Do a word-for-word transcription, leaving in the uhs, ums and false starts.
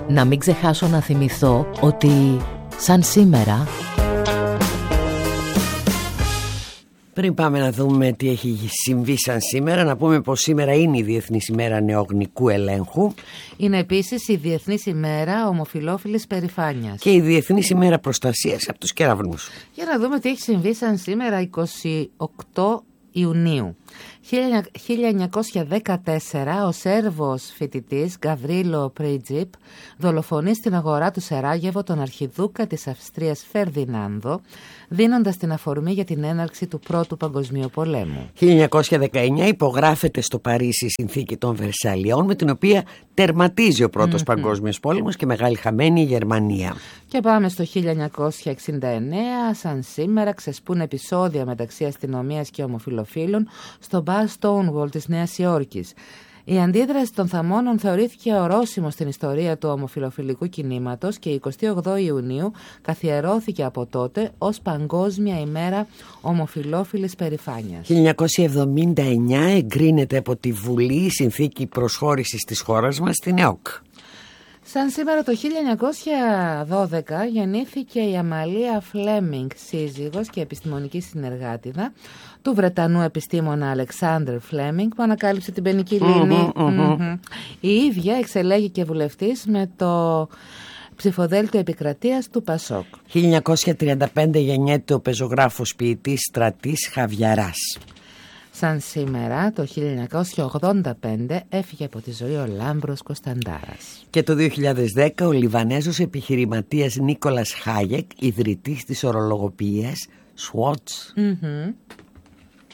Να μην ξεχάσω να θυμηθώ ότι σαν σήμερα... Πριν πάμε να δούμε τι έχει συμβεί σαν σήμερα, να πούμε πως σήμερα είναι η Διεθνής ημέρα νεογνικού ελέγχου. Είναι επίσης η Διεθνής ημέρα ομοφυλόφιλης περηφάνειας. Και η Διεθνής ημέρα προστασίας από τους κεραυνούς. Για να δούμε τι έχει συμβεί σαν σήμερα, εικοστή όγδοη Ιουνίου. χίλια εννιακόσια δεκατέσσερα ο Σέρβος φοιτητής Γκαβρίλο Πρίτζιπ δολοφονεί στην αγορά του Σεράγεβο τον αρχιδούκα της Αυστρίας Φερδινάνδο, δίνοντας την αφορμή για την έναρξη του Πρώτου Παγκοσμίου Πολέμου. χίλια εννιακόσια δεκαεννιά υπογράφεται στο Παρίσι η συνθήκη των Βερσαλιών, με την οποία τερματίζει ο Πρώτος mm-hmm. Παγκόσμιος Πόλεμος και μεγάλη χαμένη η Γερμανία. Και πάμε στο χίλια εννιακόσια εξήντα εννέα, σαν σήμερα ξεσπούν επεισόδια μεταξύ αστυνομίας και ομοφυλοφίλων στο μπαρ Stonewall της Νέας Υόρκης. Η αντίδραση των θαμώνων θεωρήθηκε ορόσημο στην ιστορία του ομοφυλοφιλικού κινήματος και η εικοστή όγδοη Ιουνίου καθιερώθηκε από τότε ως Παγκόσμια ημέρα ομοφυλόφιλης περηφάνειας. χίλια εννιακόσια εβδομήντα εννιά εγκρίνεται από τη Βουλή η συνθήκη προσχώρησης της χώρας μας στην ΕΟΚ. Σαν σήμερα το χίλια εννιακόσια δώδεκα γεννήθηκε η Αμαλία Φλέμινγκ, σύζυγος και επιστημονική συνεργάτηδα του Βρετανού επιστήμονα Αλεξάνδρ Φλέμινγκ, που ανακάλυψε την πενικυλίνη. Mm-hmm, mm-hmm. Mm-hmm. Η ίδια εξελέγει και βουλευτής με το ψηφοδέλτιο επικρατείας του Πασόκ. χίλια εννιακόσια τριάντα πέντε γεννιέται ο πεζογράφος ποιητής Στρατής Χαβιαράς. Σαν σήμερα το χίλια εννιακόσια ογδόντα πέντε έφυγε από τη ζωή ο Λάμπρος Κωνσταντάρας. Και το δύο χιλιάδες δέκα ο Λιβανέζος επιχειρηματίας Νίκολας Χάγεκ, ιδρυτής της ορολογοποιίας Swatch. Mm-hmm.